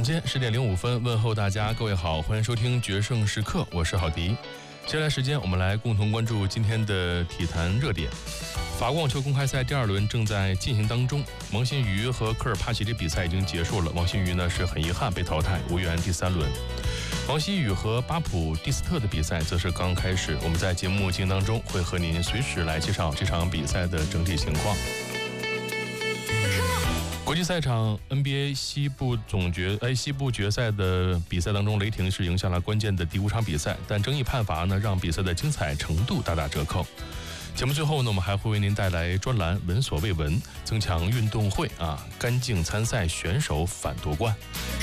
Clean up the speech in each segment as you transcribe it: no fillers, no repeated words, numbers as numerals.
晚间10:05，问候大家，各位好，欢迎收听决胜时刻，我是郝迪。接下来时间，我们来共同关注今天的体坛热点。法国网球公开赛第2轮正在进行当中，王欣瑜和科尔帕奇的比赛已经结束了。王欣瑜呢是很遗憾被淘汰，无缘第3轮。王希雨和巴普蒂斯特的比赛则是刚开始，我们在节目进行当中会和您随时来介绍这场比赛的整体情况。国际赛场 NBA 西部决赛的比赛当中，雷霆是赢下了关键的第5场比赛，但争议判罚呢让比赛的精彩程度大打折扣。节目最后呢，我们还会为您带来专栏闻所未闻，增强运动会干净参赛选手反夺冠。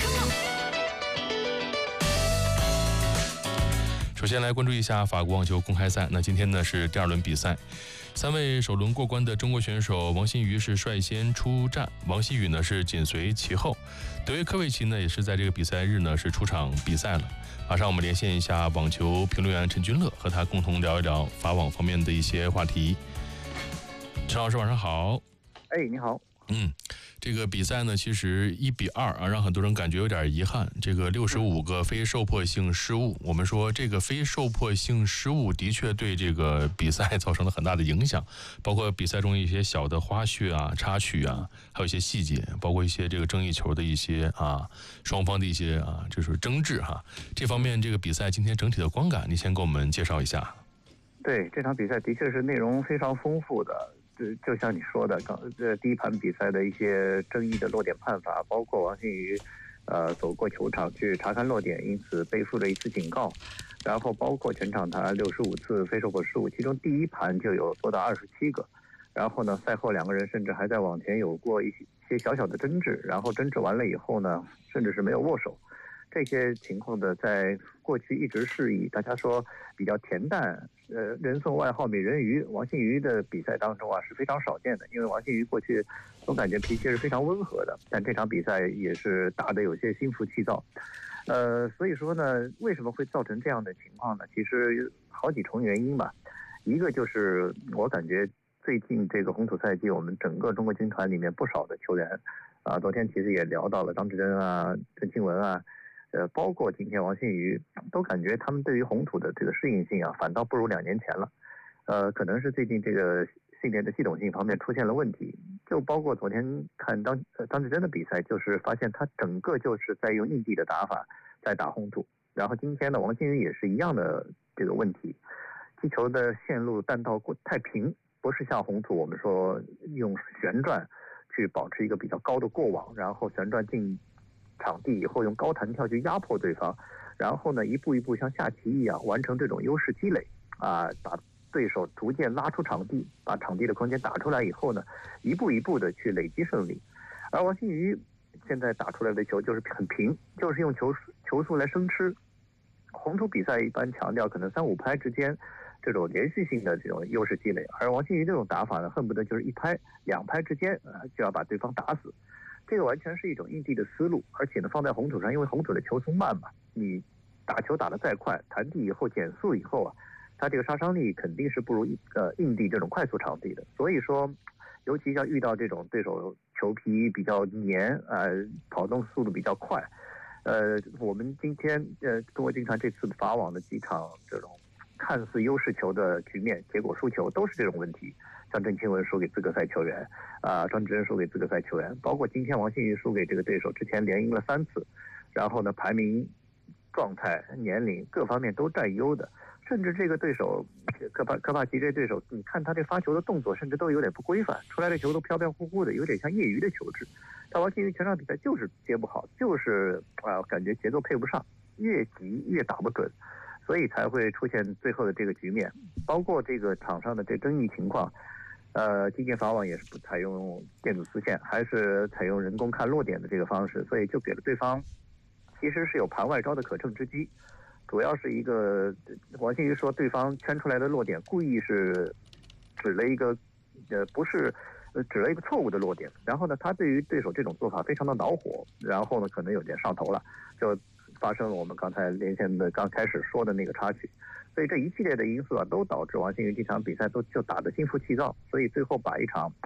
首先来关注一下法国网球公开赛，那今天呢是第2轮比赛，3位首轮过关的中国选手王欣瑜是率先出战，王希雨呢是紧随其后，德约科维奇呢也是在这个比赛日呢是出场比赛了。马上我们连线一下网球评论员陈君乐，和他共同聊一聊法网方面的一些话题。陈老师晚上好。 你好。 这个比赛呢其实1-2让很多人感觉有点遗憾，这个65个非受迫性失误，我们说这个非受迫性失误的确对这个比赛造成了很大的影响，包括比赛中一些小的花絮插曲还有一些细节，包括一些这个争议球的一些双方的一些就是争执这方面这个比赛今天整体的观感你先给我们介绍一下。 对，这场比赛的确是内容非常丰富的，就像你说的，第一盘比赛的一些争议的落点判罚，包括王欣瑜走过球场去查看落点，因此背负了1次警告，然后包括全场他65次非受迫失误，其中第一盘就有多达27个，然后呢赛后2个人甚至还在往前有过一些小小的争执，然后争执完了以后呢甚至是没有握手，这些情况的在过去一直是以大家说比较恬淡，人送外号美人鱼王欣瑜的比赛当中是非常少见的，因为王欣瑜过去总感觉脾气是非常温和的，但这场比赛也是打得有些心浮气躁。所以说呢，为什么会造成这样的情况呢？其实好几重原因吧。一个就是我感觉最近这个红土赛季，我们整个中国军团里面不少的球员昨天其实也聊到了张志臻郑钦文包括今天王欣瑜，都感觉他们对于红土的这个适应性反倒不如2年前了。可能是最近这个训练的系统性方面出现了问题，就包括昨天看张志臻的比赛，就是发现他整个就是在用硬地的打法在打红土，然后今天呢王欣瑜也是一样的这个问题，击球的线路弹道太平，不是像红土我们说用旋转去保持一个比较高的过网，然后旋转进场地以后用高弹跳去压迫对方，然后呢一步一步像下棋一样完成这种优势积累把对手逐渐拉出场地，把场地的空间打出来以后呢一步一步的去累积胜利。而王欣瑜现在打出来的球就是很平，就是用球速来生吃。红土比赛一般强调可能3-5拍之间这种连续性的这种优势积累，而王欣瑜这种打法呢恨不得就是1拍2拍之间就要把对方打死，这个完全是一种硬地的思路，而且呢放在红土上，因为红土的球速慢嘛，你打球打得再快，弹地以后减速以后它这个杀伤力肯定是不如硬地这种快速场地的。所以说尤其像遇到这种对手球皮比较黏跑动速度比较快，我们今天中国军团这次法网的几场这种看似优势球的局面，结果输球都是这种问题，像郑钦文输给资格赛球员张志臻输给资格赛球员，包括今天王欣瑜输给这个对手，之前连赢了3次，然后呢排名状态年龄各方面都占优的，甚至这个对手科帕奇这对手，你看他这发球的动作甚至都有点不规范，出来的球都飘飘忽忽的，有点像业余的球质。但王欣瑜全场比赛就是接不好，就是感觉节奏配不上，越急越打不准，所以才会出现最后的这个局面。包括这个场上的这争议情况，今年法网也是不采用电子丝线，还是采用人工看落点的这个方式，所以就给了对方其实是有盘外招的可乘之机。主要是一个王欣瑜说对方圈出来的落点故意是指了一个不是指了一个错误的落点，然后呢他对于对手这种做法非常的恼火，然后呢可能有点上头了，就发生了我们刚才连线的刚开始说的那个插曲。所以这一系列的因素都导致王欣瑜这场比赛就打得心浮气躁，所以最后把一场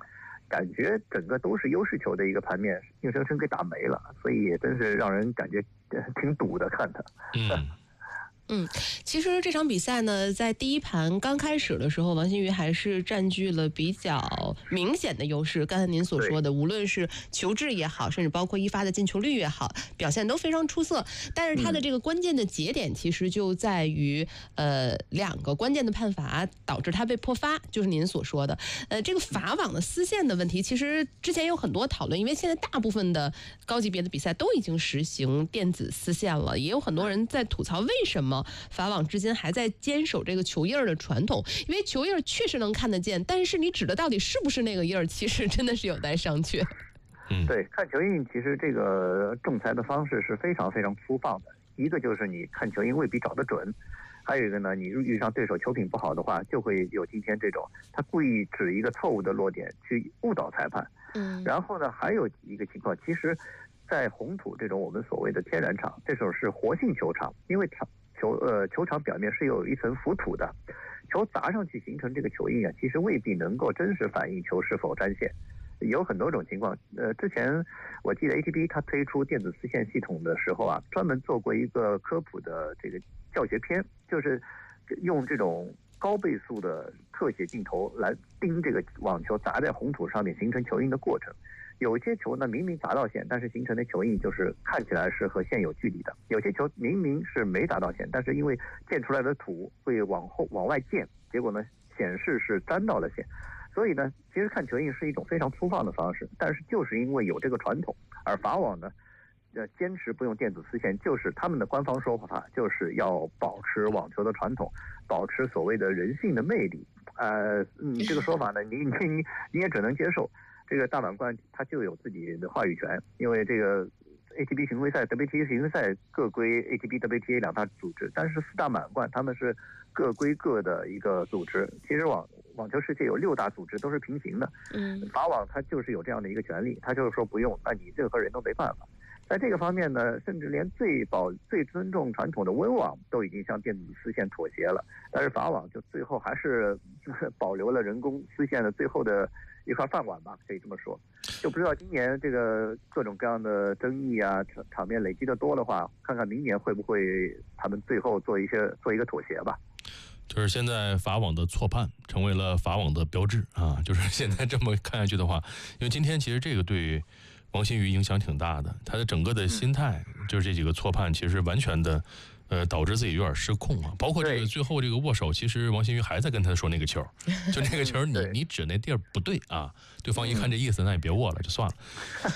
感觉整个都是优势球的一个盘面，硬生生给打没了，所以也真是让人感觉挺堵的看他。 其实这场比赛呢，在第一盘刚开始的时候，王馨予还是占据了比较明显的优势。刚才您所说的，无论是球质也好，甚至包括一发的进球率也好，表现都非常出色。但是他的这个关键的节点，其实就在于2个关键的判罚导致他被破发，就是您所说的这个法网的丝线的问题。其实之前有很多讨论，因为现在大部分的高级别的比赛都已经实行电子丝线了，也有很多人在吐槽为什么法网至今还在坚守这个球印的传统，因为球印确实能看得见，但是你指的到底是不是那个印儿，其实真的是有待商榷。 对，看球印其实这个仲裁的方式是非常非常粗放的，一个就是你看球印未必找得准，还有一个呢，你遇上对手球品不好的话，就会有今天这种他故意指一个错误的落点去误导裁判。然后呢，还有一个情况，其实在红土这种我们所谓的天然场，这种是活性球场，因为球场表面是有一层浮土的，球砸上去形成这个球印啊，其实未必能够真实反映球是否沾线，有很多种情况。之前我记得 ATP 它推出电子丝线系统的时候啊，专门做过一个科普的这个教学片，就是用这种高倍速的特写镜头来盯这个网球砸在红土上面形成球印的过程。有些球呢明明砸到线，但是形成的球印就是看起来是和线有距离的；有些球明明是没砸到线，但是因为溅出来的土会往外溅，结果呢显示是沾到了线。所以呢，其实看球印是一种非常粗放的方式，但是就是因为有这个传统，而法网呢坚持不用电子丝线，就是他们的官方说法，就是要保持网球的传统，保持所谓的人性的魅力。这个说法呢，你也只能接受。这个大满贯它就有自己的话语权，因为这个 ATP 巡回赛、WTA 巡回赛各归 ATP、WTA 两大组织，但是4大满贯他们是各归各的一个组织。其实网球世界有6大组织都是平行的，法网它就是有这样的一个权利，它就是说不用，那你任何人都没办法。在这个方面呢，甚至连最尊重传统的温网都已经向电子丝线妥协了，但是法网就最后还是保留了人工丝线的最后的一块饭碗吧，可以这么说。就不知道今年这个各种各样的争议啊，场面累积的多的话，看看明年会不会他们最后做一个妥协吧。 就是现在法网的错判成为了法网的标志啊！就是现在这么看下去的话，因为今天其实这个对王馨予影响挺大的，他的整个的心态就是这几个错判其实完全的导致自己有点失控啊。包括这个最后这个握手，其实王馨予还在跟他说那个球，就那个球你指那地儿不对啊，对方一看这意思，那也别握了，就算了。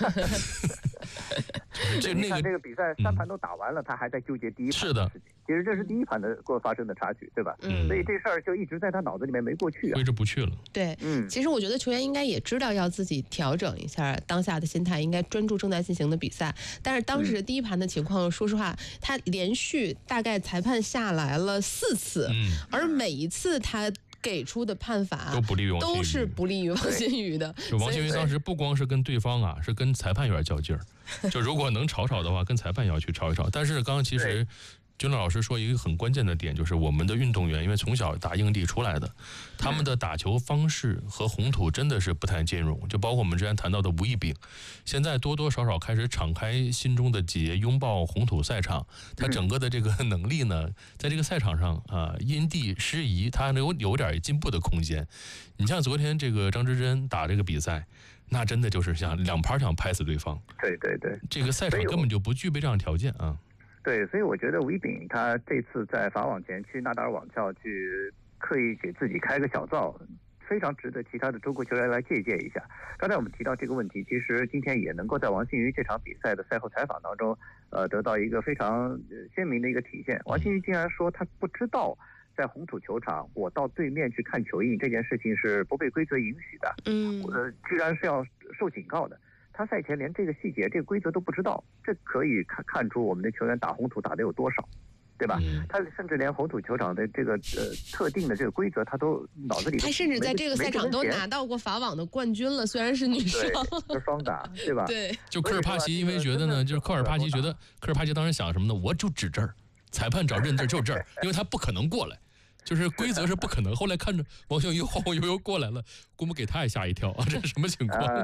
就那个这个比赛3盘都打完了，他还在纠结第一盘的事情。其实这是第一盘的发生的插曲，对吧？所以这事儿就一直在他脑子里面没过去啊， 挥之不去了。 对，其实我觉得球员应该也知道要自己调整一下当下的心态，应该专注正在进行的比赛。但是当时第一盘的情况，说实话，他连续大概裁判下来了4次，而每一次他给出的判罚都不利于王馨予， 都是不利于王馨予的。 就王馨予当时不光是跟对方啊，是跟裁判有点较劲儿。就如果能吵的话，跟裁判也要去吵一吵。但是刚刚其实军乐老师说一个很关键的点，就是我们的运动员因为从小打硬地出来的，他们的打球方式和红土真的是不太兼容。就包括我们之前谈到的吴亦丙，现在多多少少开始敞开心中的结，拥抱红土赛场。他整个的这个能力呢，在这个赛场上啊，因地适宜，他有点进步的空间。你像昨天这个张之臻打这个比赛，那真的就是像2盘想拍死对方。 对， 这个赛场根本就不具备这样的条件啊。 对，所以我觉得吴亦丙他这次在法网前去纳达尔网校去刻意给自己开个小灶，非常值得其他的中国球员来借鉴一下。刚才我们提到这个问题，其实今天也能够在王馨予这场比赛的赛后采访当中，得到一个非常鲜明的一个体现。王馨予竟然说他不知道在红土球场我到对面去看球印这件事情是不被规则允许的，居然是要受警告的。他赛前连这个细节、这个规则都不知道，这可以看出我们的球员打红土打得有多少，对吧？他甚至连红土球场的这个特定的这个规则，他都脑子里他甚至在这个赛场都拿到过法网的冠军了，虽然是女双， 是双打，对吧？ 对。 就科尔帕奇因为觉得呢，就是科尔帕奇觉得科尔帕奇当时想什么呢？我就指这儿，裁判找认字就这儿，因为他不可能过来。 就是规则是不可能。后来看着王星宇晃晃悠悠过来了，估摸给他也吓一跳啊！这是什么情况？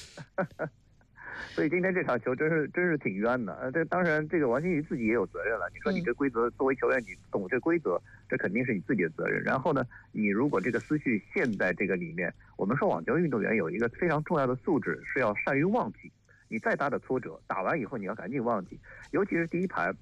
所以今天这场球真是挺冤的。这当然，这个王星宇自己也有责任了。你说你这规则，作为球员，你懂这规则，这肯定是你自己的责任。然后呢，你如果这个思绪陷在这个里面，我们说网球运动员有一个非常重要的素质是要善于忘记。你再大的挫折，打完以后你要赶紧忘记，尤其是第一盘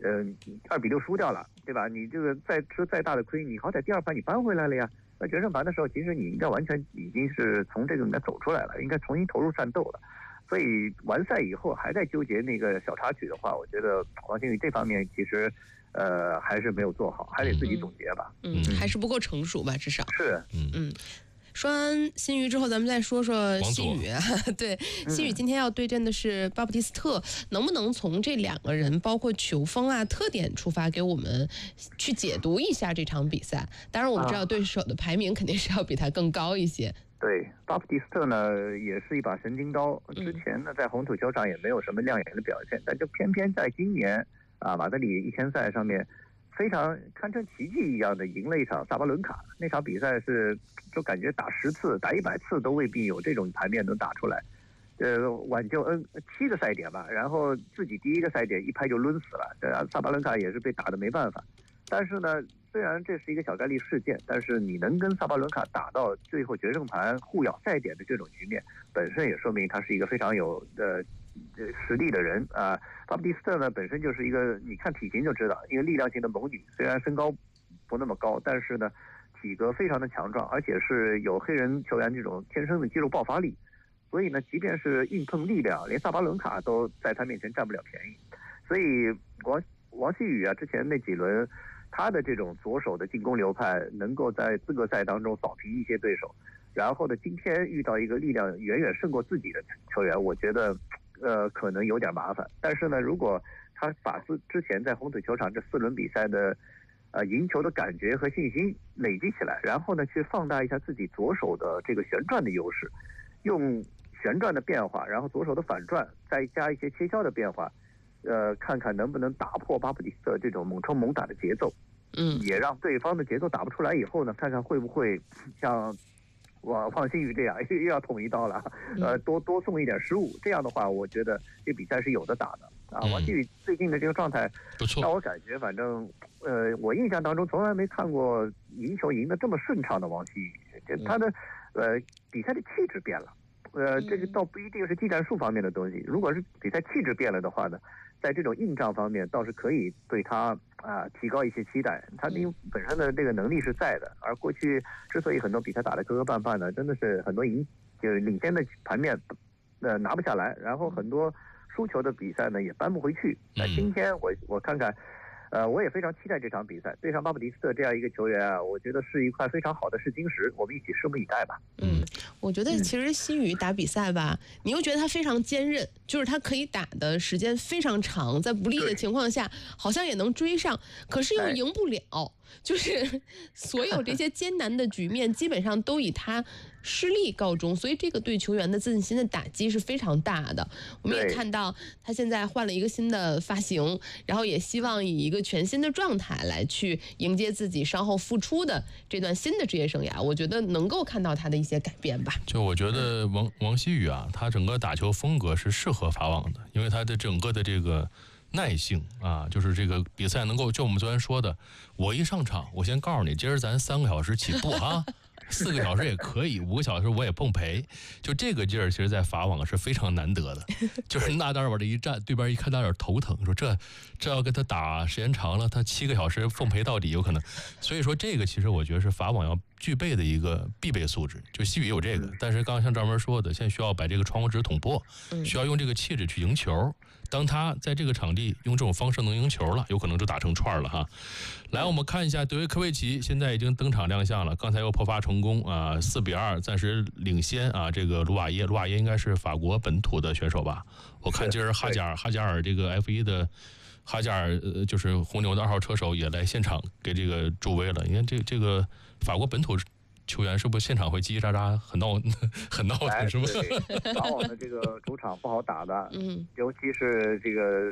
，2-6输掉了，对吧？你这个吃再大的亏，你好歹第二盘你扳回来了呀。那决胜盘的时候，其实你应该完全已经是从这个应该走出来了，应该重新投入战斗了。所以完赛以后还在纠结那个小插曲的话，我觉得王星宇这方面其实还是没有做好，还得自己总结吧。 还是不够成熟吧，至少是。 说完辛瑜之后，咱们再说说西宇啊。对，西宇今天要对阵的是巴布蒂斯特，能不能从这2个人包括球风啊特点出发，给我们去解读一下这场比赛？当然我们知道对手的排名肯定是要比他更高一些。 对，巴布蒂斯特呢也是一把神经刀，之前呢在红土球场也没有什么亮眼的表现，但就偏偏在今年马德里1000赛上面非常堪称奇迹一样的赢了一场萨巴伦卡。那场比赛是就感觉打10次打100次都未必有这种盘面能打出来，挽救7个赛点吧，然后自己第1个赛点一拍就抡死了，萨巴伦卡也是被打得没办法。但是呢，虽然这是一个小概率事件，但是你能跟萨巴伦卡打到最后决胜盘互咬赛点的这种局面，本身也说明他是一个非常有实力的人啊。巴布蒂斯特呢本身就是一个，你看体型就知道，一个力量型的猛女，虽然身高不那么高，但是呢体格非常的强壮，而且是有黑人球员这种天生的肌肉爆发力，所以呢即便是硬碰力量，连萨巴伦卡都在他面前占不了便宜。所以王希宇啊，之前那几轮他的这种左手的进攻流派能够在资格赛当中扫平一些对手，然后呢今天遇到一个力量远远胜过自己的球员，我觉得可能有点麻烦。但是呢，如果他把之前在红土球场这4轮比赛的赢球的感觉和信心累积起来，然后呢去放大一下自己左手的这个旋转的优势，用旋转的变化，然后左手的反转，再加一些切削的变化，看看能不能打破巴布蒂斯特这种猛冲猛打的节奏，也让对方的节奏打不出来以后呢，看看会不会像王星宇这样又要捅一刀了，多送一点失误，这样的话，我觉得这比赛是有的打的啊。王星宇最近的这个状态不错， 让我感觉反正我印象当中从来没看过赢球赢得这么顺畅的王星宇，他的比赛的气质变了。这个倒不一定是技战术方面的东西，如果是比赛气质变了的话呢，在这种硬仗方面倒是可以对他提高一些期待。他本身的这个能力是在的，而过去之所以很多比赛打得磕磕绊绊呢，真的是很多就是领先的盘面拿不下来，然后很多输球的比赛呢也扳不回去。那今天我看看。我也非常期待这场比赛，对上巴布蒂斯特这样一个球员啊，我觉得是一块非常好的试金石，我们一起拭目以待吧。 我觉得其实新宇打比赛吧，你又觉得他非常坚韧，就是他可以打的时间非常长，在不利的情况下好像也能追上，可是又赢不了，就是所有这些艰难的局面基本上都以他失利告终，所以这个对球员的自信心的打击是非常大的。我们也看到他现在换了一个新的发型，然后也希望以一个全新的状态来去迎接自己稍后复出的这段新的职业生涯，我觉得能够看到他的一些改变吧。 就我觉得王希宇啊，他整个打球风格是适合法网的，因为他的整个的这个耐性啊，就是这个比赛能够，就我们昨天说的，我一上场，我先告诉你，今儿咱3个小时起步啊。4个小时也可以，5个小时我也奉陪，就这个劲儿，其实在法网是非常难得的。就是纳达尔往这一站，对边一看纳达尔头疼，说这要跟他打时间长了，他7个小时奉陪到底有可能。所以说这个其实我觉得是法网要具备的一个必备素质，就西语有这个，但是刚刚像赵文说的，现在需要把这个窗户纸捅破，需要用这个气质去赢球。当他在这个场地用这种方式能赢球了，有可能就打成串了哈。来，我们看一下德约科维奇现在已经登场亮相了，刚才又破发成功啊，4-2暂时领先啊。这个卢瓦耶应该是法国本土的选手吧？我看今儿哈加尔这个 F1 的哈加尔就是红牛的2号车手也来现场给这个助威了。你看这个法国本土球员是不是现场会叽叽喳喳很闹腾是吧？ 法网的这个主场不好打的，尤其是这个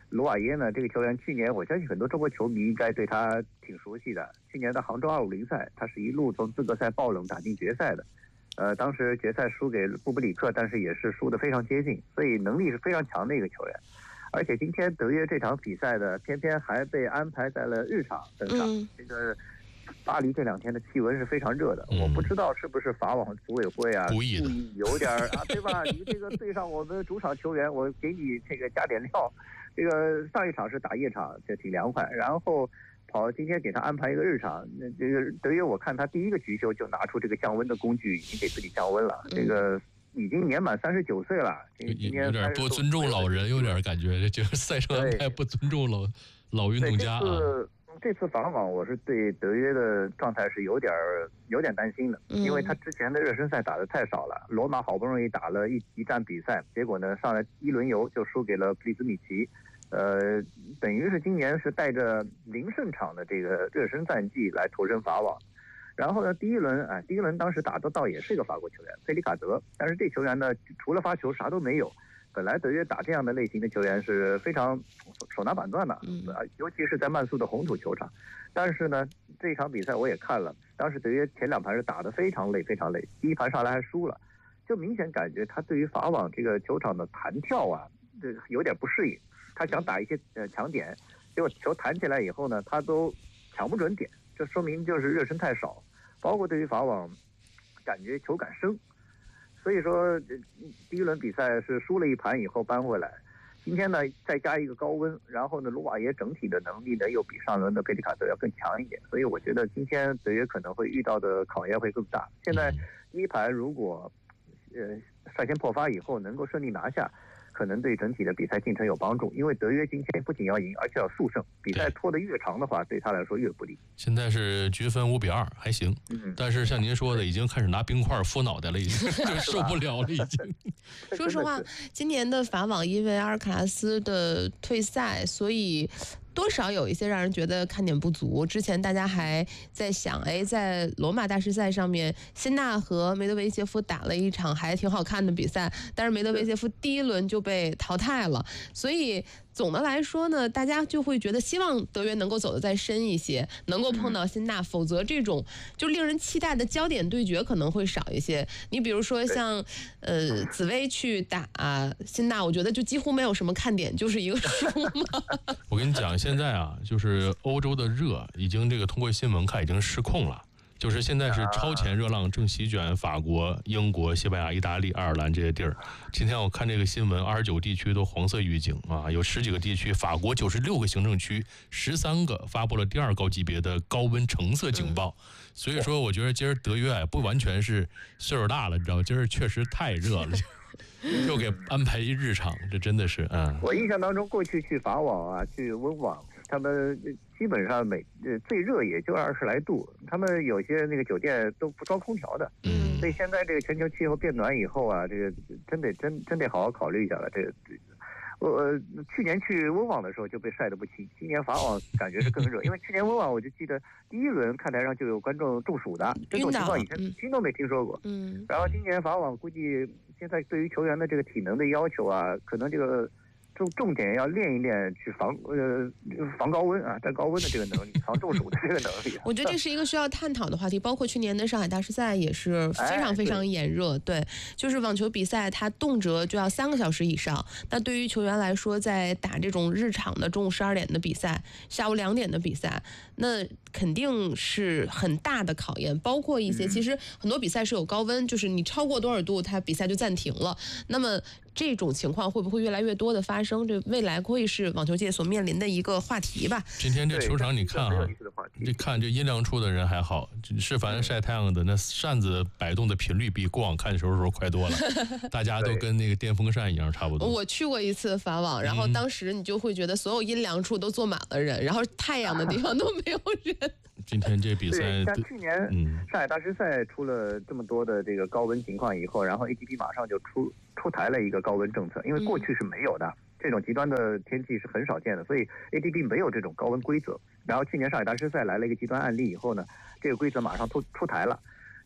卢瓦耶呢，这个球员去年我相信很多中国球迷应该对他挺熟悉的。去年的杭州250赛，他是一路从资格赛爆冷打进决赛的。当时决赛输给布布里克，但是也是输得非常接近，所以能力是非常强的一个球员。而且今天德约这场比赛的偏偏还被安排在了日场登场。这个巴黎这2天的气温是非常热的，我不知道是不是法网组委会啊故意的有点啊，对吧？你这个对上我们主场球员，我给你这个加点料。这个上一场是打夜场，就挺凉快，然后今天给他安排一个日场。那这个德约，我看他第一个局就拿出这个降温的工具，已经给自己降温了。这个已经年满39岁了，今年有点多尊重老人，有点感觉这个赛程安排不尊重老运动家啊。 这次法网我是对德约的状态是有点担心的，因为他之前的热身赛打得太少了。罗马好不容易打了一站比赛，结果呢上来一轮游就输给了普利兹米奇，等于是今年是带着0胜场的这个热身战绩来投身法网。然后呢，第一轮当时打的倒也是一个法国球员费里卡德，但是这球员呢除了发球啥都没有。本来德约打这样的类型的球员是非常手拿板砖的，尤其是在曼苏的红土球场。但是呢，这场比赛我也看了，当时德约前2盘是打得非常累，第一盘上来还输了，就明显感觉他对于法网这个球场的弹跳啊，这有点不适应。他想打一些强点，结果球弹起来以后呢，他都抢不准点，这说明就是热身太少，包括对于法网感觉球感生。所以说，第一轮比赛是输了1盘以后扳回来。今天呢，再加一个高温，然后呢，卢瓦耶整体的能力呢又比上轮的贝里卡德要更强一点，所以我觉得今天德约可能会遇到的考验会更大。现在第一盘如果率先破发以后能够顺利拿下，可能对整体的比赛进程有帮助，因为德约今天不仅要赢，而且要速胜。比赛拖得越长的话，对他来说越不利。 现在是局分5-2，还行。但是像您说的，已经开始拿冰块敷脑袋了，已经就受不了了，已经。 说实话，今年的法网因为阿尔卡拉斯的退赛，所以多少有一些让人觉得看点不足。之前大家还在想，在罗马大师赛上面，辛纳和梅德韦杰夫打了一场还挺好看的比赛，但是梅德韦杰夫第一轮就被淘汰了，所以总的来说呢，大家就会觉得希望德约能够走得再深一些，能够碰到辛纳，否则这种就令人期待的焦点对决可能会少一些。你比如说像紫薇去打辛纳，我觉得就几乎没有什么看点，就是一个输嘛。 我跟你讲，现在啊，就是欧洲的热已经这个通过新闻看已经失控了。就是现在是超前热浪正席卷法国、英国、西班牙、意大利、爱尔兰这些地儿。今天我看这个新闻，29地区都黄色预警啊，有10几个地区，法国96个行政区，13个发布了第2高级别的高温橙色警报。所以说，我觉得今儿德约不完全是岁数大了，你知道吗？今儿确实太热了。就给安排一日场，这真的是我印象当中，过去去法网啊，去温网，他们基本上最热也就20来度，他们有些那个酒店都不装空调的。所以现在这个全球气候变暖以后啊，这个真得好好考虑一下了。这个我去年去温网的时候就被晒得不轻，今年法网感觉是更热，因为去年温网我就记得第一轮看台上就有观众中暑的，这种情况以前听都没听说过。然后今年法网估计现在对于球员的这个体能的要求啊，可能这个重点要练一练去防高温啊，战高温的这个能力，防中暑的这个能力。 我觉得这是一个需要探讨的话题，包括去年的上海大师赛也是非常炎热。对，就是网球比赛它动辄就要3个小时以上，那对于球员来说，在打这种日场的中午12点的比赛、下午2点的比赛，那肯定是很大的考验。包括一些其实很多比赛是有高温，就是你超过多少度，它比赛就暂停了。那么这种情况会不会越来越多的发生？这未来会是网球界所面临的一个话题吧。 今天这球场你看看这阴凉处的人还好，是反正晒太阳的那扇子摆动的频率比过往看球的时候快多了，大家都跟那个电风扇一样差不多。 我去过一次法网，然后当时你就会觉得所有阴凉处都坐满了人，然后太阳的地方都没有人。 今天这比赛， 像去年上海大师赛出了这么多的这个高温情况以后，然后 ATP 马上就出台了一个高温政策，因为过去是没有的，这种极端的天气是很少见的，所以 ATP 没有这种高温规则。然后去年上海大师赛来了一个极端案例以后呢，这个规则马上出台了。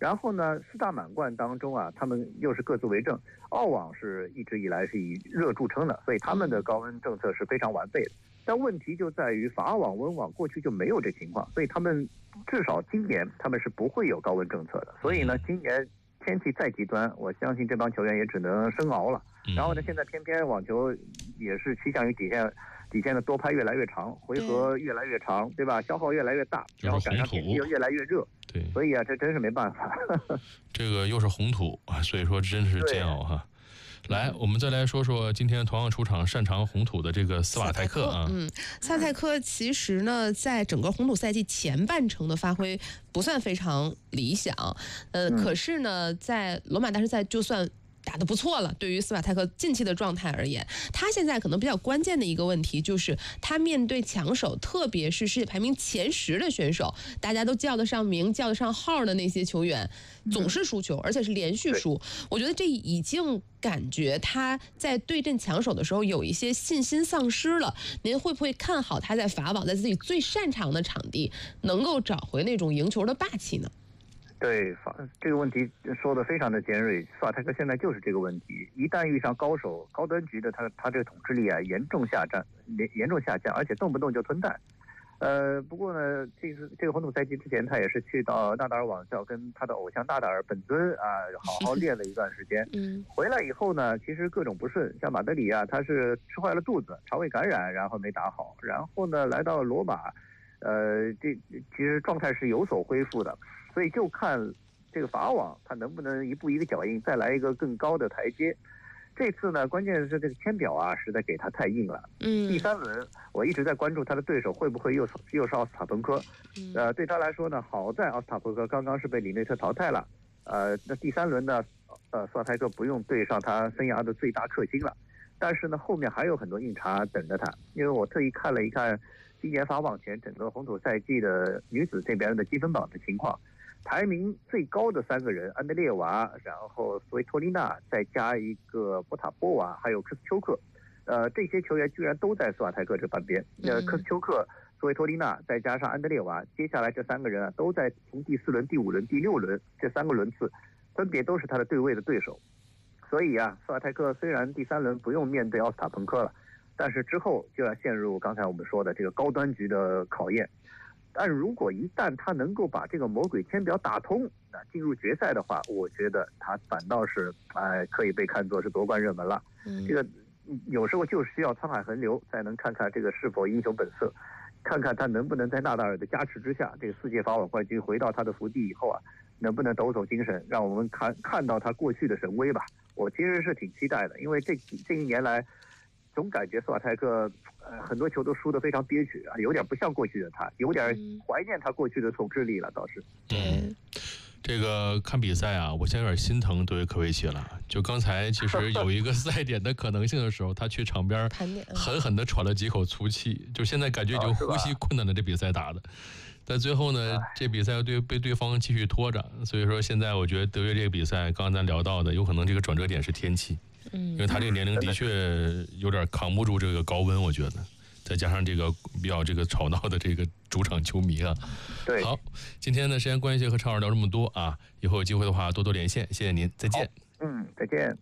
然后呢，4大满贯当中啊，他们又是各自为政。澳网是一直以来是以热著称的，所以他们的高温政策是非常完备的。但问题就在于法网、温网过去就没有这情况，所以他们至少今年他们是不会有高温政策的。所以呢，今年天气再极端，我相信这帮球员也只能生熬了。然后呢，现在偏偏网球也是趋向于底线的多拍越来越长，回合越来越长，对吧？消耗越来越大，然后赶上天气又越来越热， 对， 所以啊，这真是没办法。 这个又是红土，所以说真是煎熬哈。来，我们再来说说今天同样出场擅长红土的这个斯瓦泰克啊。 斯瓦泰克其实呢，在整个红土赛季前半程的发挥不算非常理想，可是呢，在罗马大师赛就算打得不错了。对于斯瓦泰克近期的状态而言，他现在可能比较关键的一个问题就是他面对强手，特别是世界排名前10的选手，大家都叫得上名、叫得上号的那些球员，总是输球，而且是连续输。我觉得这已经感觉他在对阵强手的时候有一些信心丧失了。您会不会看好他在法网，在自己最擅长的场地，能够找回那种赢球的霸气呢？ 对，这个问题说得非常的尖锐。斯瓦泰克现在就是这个问题，一旦遇上高手、高端局的，他这个统治力啊严重下降，而且动不动就吞蛋。不过呢，这个红土赛季之前，他也是去到纳达尔网校跟他的偶像纳达尔本尊啊好好练了一段时间。回来以后呢，其实各种不顺，像马德里啊，他是吃坏了肚子，肠胃感染，然后没打好。然后呢，来到罗马，这其实状态是有所恢复的。所以就看这个法网他能不能一步一个脚印，再来一个更高的台阶。这次呢，关键是这个签表啊，实在给他太硬了。第3轮我一直在关注他的对手会不会又是奥斯塔彭科。对他来说呢，好在奥斯塔彭科刚刚是被里内特淘汰了。那第3轮呢，斯瓦泰克不用对上他生涯的最大克星了。但是呢，后面还有很多硬茬等着他，因为我特意看了一看今年法网前整个红土赛季的女子这边的积分榜的情况。排名最高的3个人，安德烈娃，然后索维托利娜，再加一个波塔波娃，还有科斯丘克，这些球员居然都在斯瓦泰克这半边。科斯丘克、索维托利娜，再加上安德烈娃，接下来这3个人啊，都在从第4轮、第5轮、第6轮这3个轮次，分别都是他的对位的对手。所以啊，斯瓦泰克虽然第3轮不用面对奥斯塔彭科了，但是之后就要陷入刚才我们说的这个高端局的考验。但如果一旦他能够把这个魔鬼签表打通，进入决赛的话，我觉得他反倒是可以被看作是夺冠热门了。这个有时候就是需要沧海横流，才能看看这个是否英雄本色，看看他能不能在纳达尔的加持之下，这个世界法网冠军回到他的福地以后啊，能不能抖擞精神，让我们看到他过去的神威吧。我其实是挺期待的，因为这一年来，总感觉斯瓦泰克很多球都输得非常憋屈啊，有点不像过去的他，有点怀念他过去的统治力了，倒是。 这个看比赛啊，我现在有点心疼德约科维奇了。就刚才其实有一个赛点的可能性的时候，他去场边狠狠地喘了几口粗气，就现在感觉已经呼吸困难的这比赛打的。但最后呢，这比赛被对方继续拖着，所以说现在我觉得德约这个比赛，刚刚咱聊到的，有可能这个转折点是天气。因为他这个年龄的确有点扛不住这个高温，我觉得，再加上这个比较这个吵闹的这个主场球迷啊。 对， 好，今天的时间关系和常老聊这么多啊，以后有机会的话多多连线，谢谢您，再见。 再见。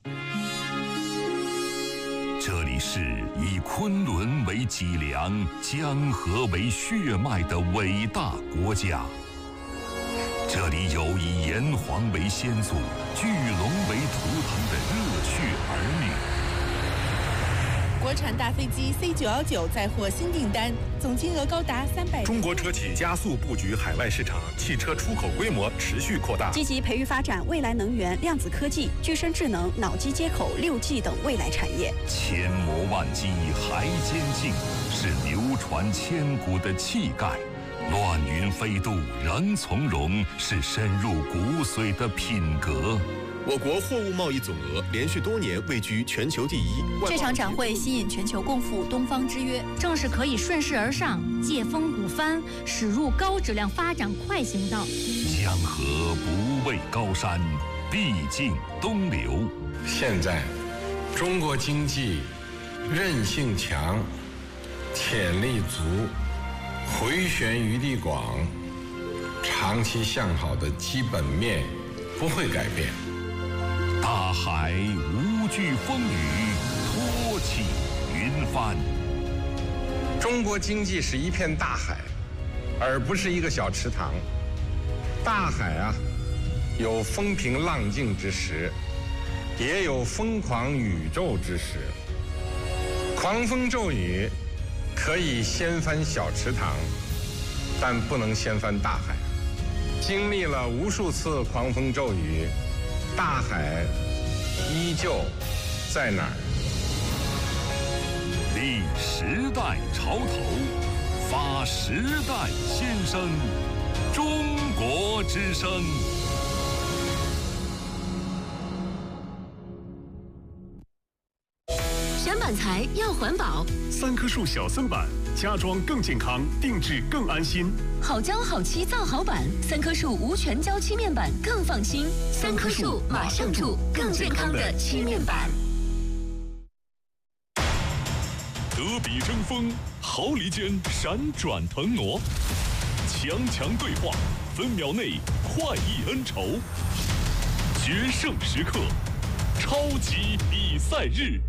这里是以昆仑为脊梁、江河为血脉的伟大国家。这里有以炎黄为先祖、巨龙为图腾的热血儿女。 国产大飞机 C919 再获新订单，总金额高达300。 中国车企加速布局海外市场，汽车出口规模持续扩大， 积极培育发展未来能源、量子科技、具身智能、脑机接口、6G 等未来产业。 千磨万击还坚劲，是流传千古的气概。乱云飞渡仍从容，是深入骨髓的品格。 我国货物贸易总额连续多年位居全球第一。 这场展会吸引全球共赴东方之约，正是可以顺势而上，借风鼓帆，驶入高质量发展快行道。 江河不畏高山，必经东流。 现在，中国经济韧性强，潜力足，回旋余地广， 长期向好的基本面不会改变。 大海无惧风雨，托起云帆。 中国经济是一片大海，而不是一个小池塘。大海啊，有风平浪静之时，也有疯狂宇宙之时。狂风骤雨可以掀翻小池塘，但不能掀翻大海。经历了无数次狂风骤雨，大海依旧在哪儿？ 立时代潮头，发时代先声，中国之声。 选板材要环保 ，3棵树小森板，家装更健康，定制更安心。 好胶好漆造好板，3棵树无全胶漆面板更放心。3棵树马上住更健康的漆面板。 德比争锋，毫厘间闪转腾挪，强强对话，分秒内快意恩仇。决胜时刻，超级比赛日。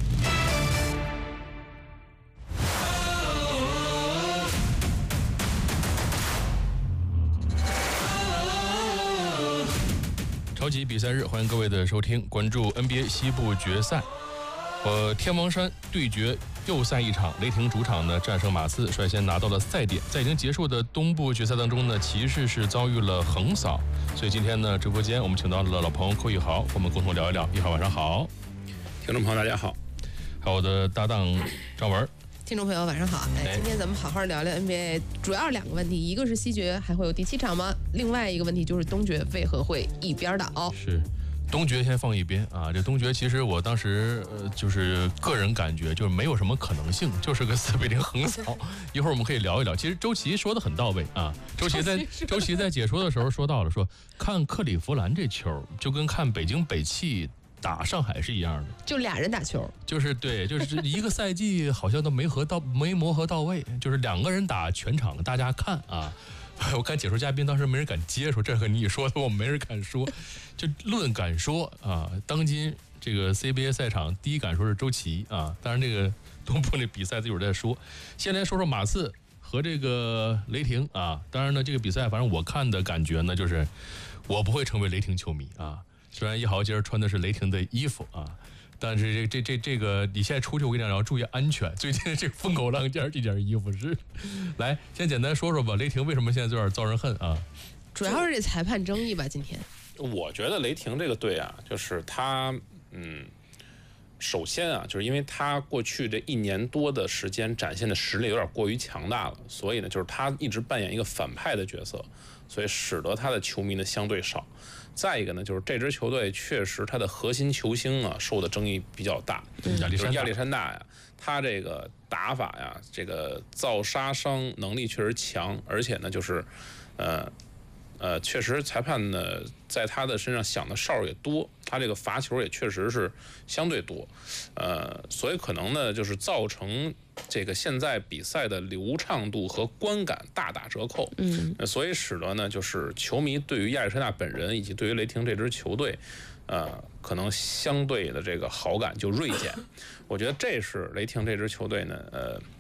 超级比赛日，欢迎各位的收听，关注 NBA 西部决赛。天王山对决又赛一场，雷霆主场呢战胜马刺，率先拿到了赛点。在已经结束的东部决赛当中呢，骑士是遭遇了横扫，所以今天呢，直播间我们请到了老朋友寇一豪，和我们共同聊一聊。一豪晚上好。 听众朋友大家好。 还有我的搭档张文。 听众朋友晚上好，今天咱们好好聊聊 NBA， 主要2个问题，一个是西决还会有第7场吗？另外一个问题就是东决为何会一边倒？ 是，东决先放一边啊。这东决其实我当时就是个人感觉就是没有什么可能性，就是个4比0横扫。一会儿我们可以聊一聊。其实周琦说的很到位啊，周琦在解说的时候说到了，说看克利夫兰这球就跟看北京北汽打上海是一样的， 就俩人打球， 就是对，就是一个赛季好像都没磨合到位，就是2个人打全场，大家看啊。我看解说嘉宾当时没人敢接，说这和你说的我没人敢说，就论敢说啊。当今这个 CBA 赛场第一敢说是周琦啊，当然这个东部那比赛一会儿再说。先来说说马刺和这个雷霆啊，当然呢这个比赛反正我看的感觉呢，就是我不会成为雷霆球迷啊。虽然一豪今儿穿的是雷霆的衣服啊，但是这个你现在出去我跟你讲要注意安全。最近这个风口浪尖这件衣服是，来先简单说说吧，雷霆为什么现在有点遭人恨啊？ 主要是这裁判争议吧。今天我觉得雷霆这个队啊，就是他首先啊，就是因为他过去这1年多的时间展现的实力有点过于强大了，所以呢，就是他一直扮演一个反派的角色，所以使得他的球迷呢相对少。再一个呢，就是这支球队确实他的核心球星啊受的争议比较大，就是亚历山大呀，他这个打法呀，这个造杀伤能力确实强，而且呢就是确实裁判呢在他的身上响的哨也多，他这个罚球也确实是相对多，所以可能呢就是造成这个现在比赛的流畅度和观感大打折扣，所以使得呢就是球迷对于亚历山大本人以及对于雷霆这支球队，可能相对的这个好感就锐减。我觉得这是雷霆这支球队呢，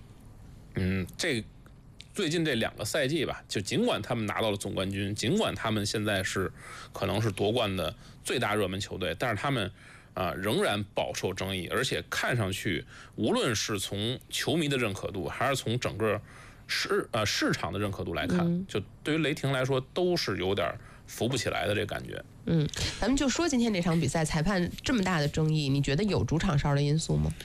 最近这2个赛季吧，就尽管他们拿到了总冠军，尽管他们现在是可能是夺冠的最大热门球队，但是他们仍然饱受争议，而且看上去无论是从球迷的认可度，还是从整个市场的认可度来看，就对于雷霆来说都是有点扶不起来的这感觉。 咱们就说今天这场比赛裁判这么大的争议，你觉得有主场哨的因素吗？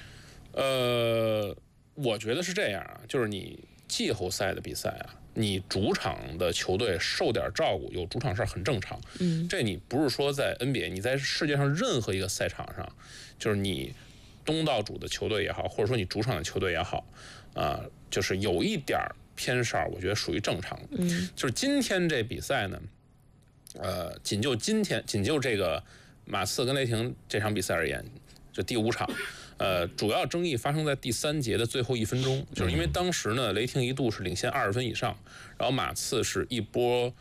我觉得是这样啊，就是你季后赛的比赛啊，你主场的球队受点照顾，有主场哨很正常。这你不是说在 NBA， 你在世界上任何一个赛场上，就是你东道主的球队也好，或者说你主场的球队也好，就是有一点偏哨，我觉得属于正常的。就是今天这比赛呢，仅就这个马刺跟雷霆这场比赛而言，就第5场。主要争议发生在第3节的最后1分钟，就是因为当时呢，雷霆一度是领先20分以上，然后马刺是一波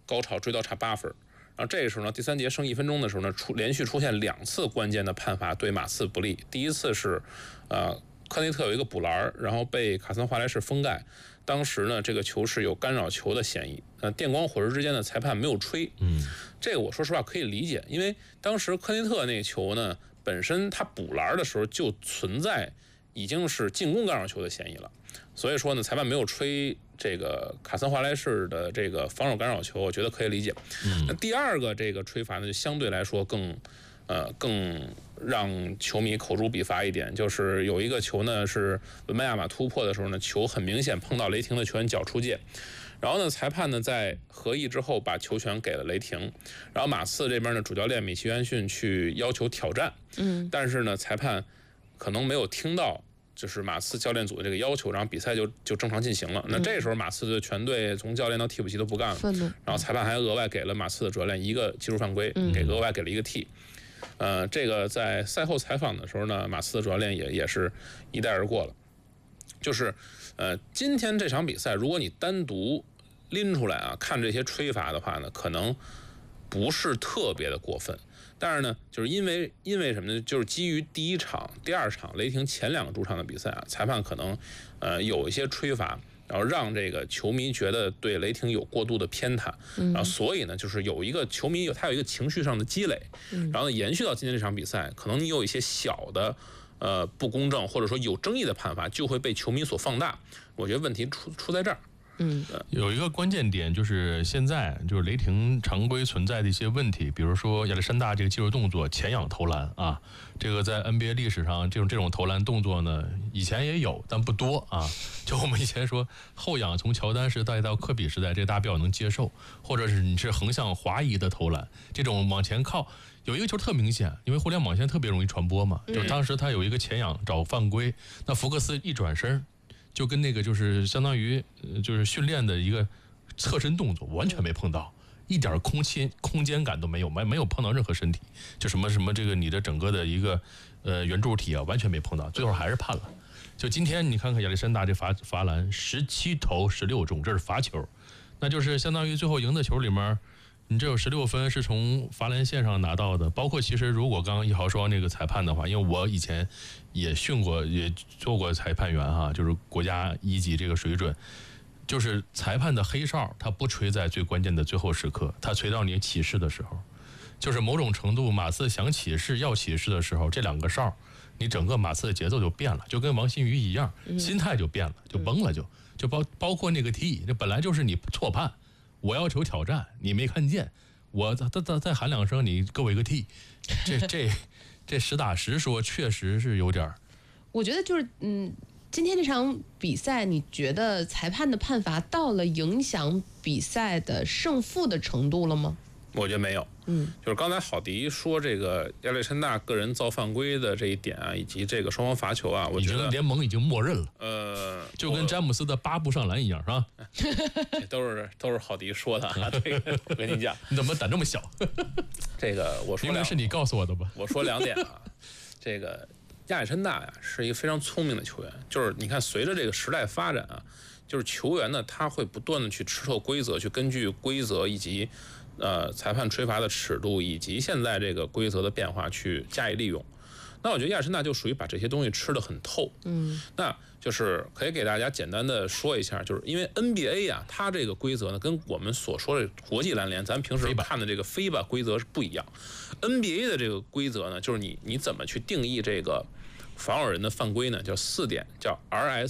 高潮追到差8分。然后这个时候呢，第3节剩1分钟的时候呢，连续出现2次关键的判罚对马刺不利。第一次是，科内特有一个补篮，然后被卡森华莱士封盖，当时呢这个球是有干扰球的嫌疑。电光火石之间的裁判没有吹，这个我说实话可以理解，因为当时科内特那个球呢，本身他补篮的时候就存在已经是进攻干扰球的嫌疑了，所以说呢，裁判没有吹这个卡森华莱士的这个防守干扰球，我觉得可以理解。那第2个这个吹罚呢，就相对来说更让球迷口诛笔伐一点，就是有一个球呢是文班亚马突破的时候呢，球很明显碰到雷霆的球员脚出界，然后呢，裁判呢在合议之后把球权给了雷霆，然后马刺这边呢主教练米奇约逊去要求挑战，但是呢裁判可能没有听到就是马刺教练组的这个要求，然后比赛就正常进行了。那这时候马刺的全队从教练到替补席都不干了，然后裁判还额外给了马刺的主教练一个技术犯规，额外给了一个 T。这个在赛后采访的时候呢，马刺的主教练也是一带而过了。就是今天这场比赛，如果你单独拎出来啊看这些吹罚的话呢，可能不是特别的过分。但是呢，就是因为什么呢？就是基于第1场、第2场雷霆前2个主场的比赛啊，裁判可能有一些吹罚，然后让这个球迷觉得对雷霆有过度的偏袒，然后所以呢，就是有一个球迷他有一个情绪上的积累，然后呢延续到今天这场比赛，可能你有一些小的不公正或者说有争议的判罚就会被球迷所放大。我觉得问题出在这儿。 有一个关键点就是现在就是雷霆常规存在的一些问题，比如说亚历山大这个技术动作前仰投篮啊，这个在 NBA 历史上这种投篮动作呢，以前也有，但不多啊。就我们以前说后仰从乔丹时代到科比时代，这大家比较能接受，或者是你是横向滑移的投篮，这种往前靠。有一个球特明显，因为互联网现在特别容易传播嘛，就当时他有一个前仰找犯规，那福克斯一转身。就跟那个就是相当于就是训练的一个侧身动作，完全没碰到，一点空间感都没有，没有碰到任何身体，就什么这个你的整个的一个圆柱体啊，完全没碰到，最后还是判了。就今天你看看亚历山大这罚篮17投16中，这是罚球，那就是相当于最后赢的球里面。你这有16分是从罚篮线上拿到的，包括其实如果刚刚1号说那个裁判的话，因为我以前也训过，也做过裁判员哈，就是国家1级这个水准，就是裁判的黑哨，他不吹在最关键的最后时刻，他吹到你起势的时候，就是某种程度马刺想起势要起势的时候，这2个哨，你整个马刺的节奏就变了，就跟王新宇一样，心态就变了，就崩了，就包括那个 T， 这本来就是你错判。我要求挑战，你没看见，我再喊2声，你给我一个 T， 这实打实说，确实是有点。 我觉得就是今天这场比赛，你觉得裁判的判罚到了影响比赛的胜负的程度了吗？ 我觉得没有。就是刚才郝迪说这个亚历山大个人造犯规的这一点啊，以及这个双方罚球啊，我觉得联盟已经默认了。就跟詹姆斯的8步上篮一样，是吧？ 都是郝迪说的啊。这个我跟你讲， 你怎么胆这么小？ 这个我说明明是你告诉我的吧？ 我说2点啊。这个亚历山大呀是一个非常聪明的球员，就是你看随着这个时代发展啊，就是球员呢他会不断的去吃透规则，去根据规则以及。裁判吹罚的尺度以及现在这个规则的变化去加以利用，那我觉得亚历山大就属于把这些东西吃得很透。那就是可以给大家简单的说一下，就是因为 NBA 啊，它这个规则呢跟我们所说的国际篮联，咱平时看的这个FIBA规则是不一样。NBA 的这个规则呢，就是你怎么去定义这个防守人的犯规呢？叫4点，叫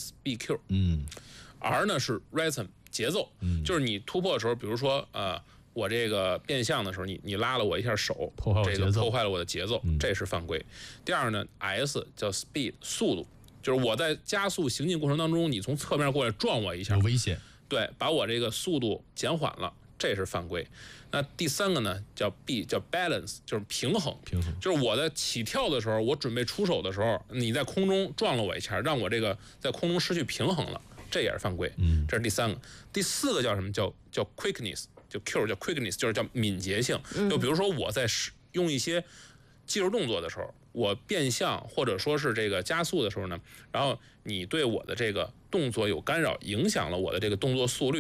RSBQ。R 呢是 rhythm 节奏，就是你突破的时候，比如说我这个变向的时候，你拉了我一下手，这个破坏了我的节奏，这是犯规。第2呢 ，S 叫 speed 速度，就是我在加速行进过程当中，你从侧面过来撞我一下， 有危险。 对，把我这个速度减缓了，这是犯规。那第3个呢，叫 B， 叫 balance， 就是平衡，就是我在起跳的时候，我准备出手的时候，你在空中撞了我一下，让我这个在空中失去平衡了，这也是犯规。这是第3个。第4个叫什么？叫 quickness。就 Q 叫 quickness， 就是叫敏捷性。就比如说我在用一些技术动作的时候，我变向或者说是这个加速的时候呢，然后你对我的这个动作有干扰，影响了我的这个动作速率，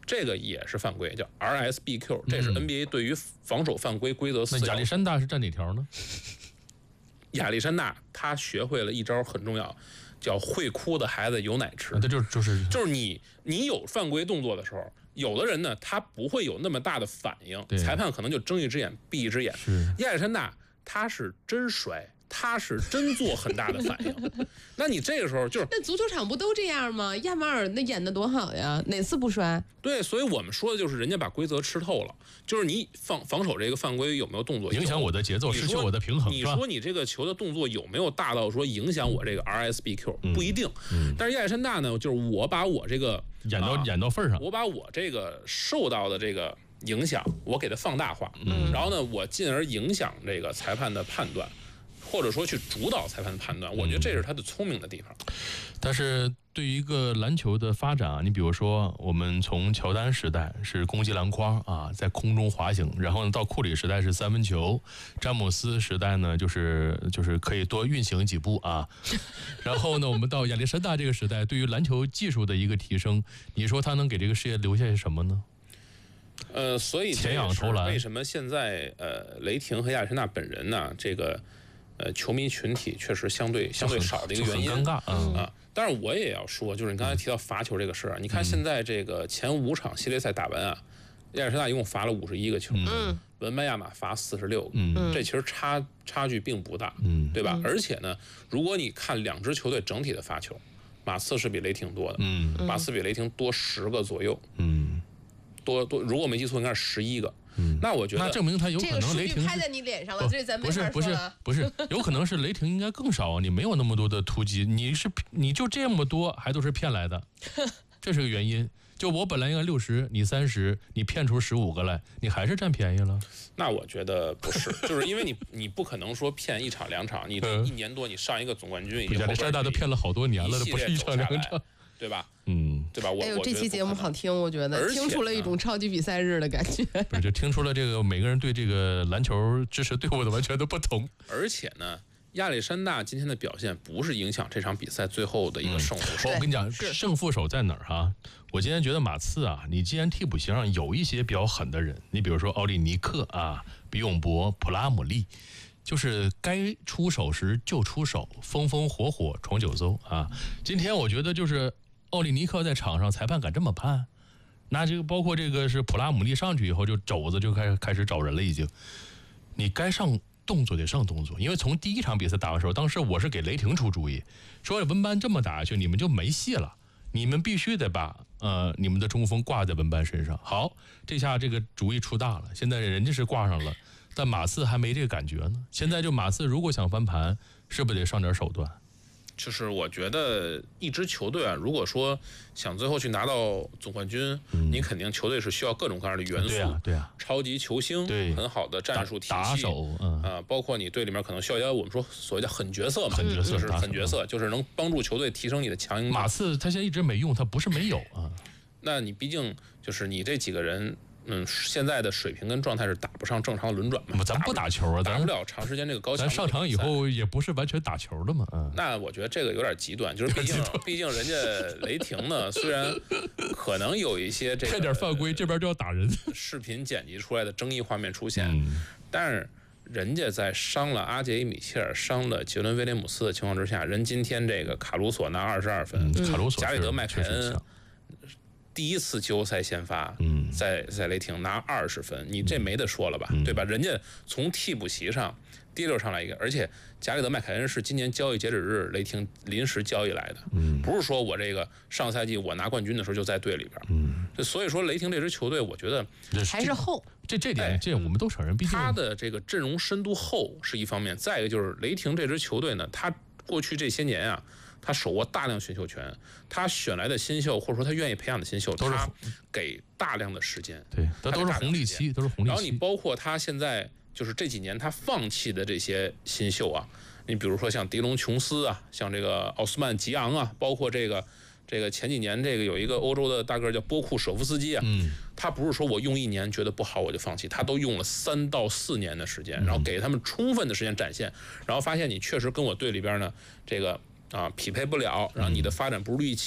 这个也是犯规，叫 RSBQ， 这是 NBA 对于防守犯规规则4。 那亚历山大是占哪条呢？ 亚历山大他学会了一招很重要，叫会哭的孩子有奶吃。 这就是你有犯规动作的时候，有的人呢他不会有那么大的反应，裁判可能就睁一只眼闭一只眼。亚历山大他是真摔。他是真做很大的反应，那你这个时候就是那足球场不都这样吗？亚马尔那演的多好呀，哪次不摔？ 对，所以我们说的就是人家把规则吃透了，就是你防守这个犯规有没有动作影响我的节奏，失去我的平衡。 你说你这个球的动作有没有大到说影响我这个 RSBQ？不一定。但是亚历山大呢，就是我把我这个演到份上， 我把我这个受到的这个影响，我给它放大化，然后呢，我进而影响这个裁判的判断。或者说去主导裁判的判断，我觉得这是他的聪明的地方。 但是对于一个篮球的发展啊，你比如说我们从乔丹时代是攻击篮筐啊，在空中滑行，然后呢到库里时代是三分球，詹姆斯时代呢就是可以多运行几步啊，然后呢我们到亚历山大这个时代，对于篮球技术的一个提升，你说他能给这个世界留下些什么呢？ 所以前仰投篮， 为什么现在雷霆和亚历山大本人呢这个球迷群体确实相对少的一个原因， 很尴尬啊。但是我也要说，就是你刚才提到罚球这个事儿，你看现在这个前5场系列赛打完啊，亚历山大一共罚了51个球，文班亚马罚46个，这其实差距并不大，对吧？而且呢，如果你看2支球队整体的罚球，马刺是比雷霆多的，马刺比雷霆多10个左右，多，如果我没记错，应该是11个。那我觉得， 那证明他有可能雷霆拍在你脸上了，这咱没法说了。 不是，有可能是雷霆应该更少，你没有那么多的突击，你就这么多，还都是骗来的，这是个原因。就我本来应该60，你30，你骗出15个来，你还是占便宜了。 那我觉得不是，就是因为你不可能说骗1场2场，你1年多你上一个总冠军， 亚历山大都骗了好多年了，不是1场2场。 对吧？ 对吧？ 哎呦，这期节目好听，我觉得听出了一种超级比赛日的感觉。 不是，就听出了这个每个人对这个篮球支持队伍的完全都不同。 而且呢，亚历山大今天的表现不是影响这场比赛最后的一个胜负手。 我跟你讲，胜负手在哪儿哈？我今天觉得马刺啊，你既然替补席上有一些比较狠的人，你比如说奥利尼克啊、比永博、普拉姆利。就是该出手时就出手，风风火火闯9州啊！今天我觉得就是奥利尼克在场上，裁判敢这么判，那这个包括这个是普拉姆利上去以后，就肘子就开始找人了，已经。你该上动作得上动作，因为从第1场比赛打的时候，当时我是给雷霆出主意，说文班这么打下去，你们就没戏了，你们必须得把你们的中锋挂在文班身上。好，这下这个主意出大了，现在人家是挂上了。但马刺还没这个感觉呢。现在就马刺如果想翻盘，是不是得上点手段？ 就是我觉得一支球队啊，如果说想最后去拿到总冠军，你肯定球队是需要各种各样的元素， 对啊， 超级球星，很好的战术体系， 打手， 包括你队里面可能需要我们说所谓的狠角色嘛，就是狠角色，就是能帮助球队提升你的强硬。 马刺他现在一直没用，他不是没有啊。 那你毕竟就是你这几个人。现在的水平跟状态是打不上正常轮转嘛？ 咱不打球啊， 打不了长时间这个高强度。 咱上场以后也不是完全打球的嘛。 那我觉得这个有点极端，就是毕竟人家雷霆呢，虽然可能有一些这个差点犯规，这边就要打人， 视频剪辑出来的争议画面出现，但是人家在伤了阿杰伊米切尔、伤了杰伦威廉姆斯的情况之下，人今天这个卡鲁索拿22分， 卡鲁索加里德麦凯恩。第1次季后赛先发，在雷霆拿20分，你这没得说了吧，对吧？人家从替补席上提溜上来一个，而且加里德麦凯恩是今年交易截止日雷霆临时交易来的，不是说我这个上赛季我拿冠军的时候就在队里边，所以说雷霆这支球队，我觉得还是厚， 这点我们都承认，毕竟他的这个阵容深度厚是一方面，再一个就是雷霆这支球队呢，他过去这些年啊。他手握大量选秀权，他选来的新秀或者说他愿意培养的新秀，他给大量的时间， 对，他都是红利期， 然后你包括他现在就是这几年他放弃的这些新秀啊，你比如说像迪隆琼斯啊，像这个奥斯曼吉昂啊，包括这个前几年这个有一个欧洲的大个叫波库舍夫斯基啊，他不是说我用1年觉得不好我就放弃，他都用了3到4年的时间，然后给他们充分的时间展现，然后发现你确实跟我队里边呢这个。匹配不了，然后你的发展不如预期。